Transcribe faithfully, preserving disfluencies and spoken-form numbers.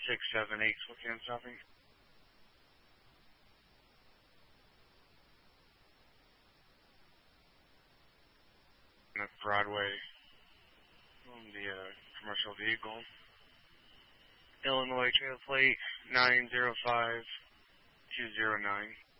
six seven eight Spokane stopping. That's Broadway. On the uh, commercial vehicle. Illinois trailer plate nine zero five two zero nine.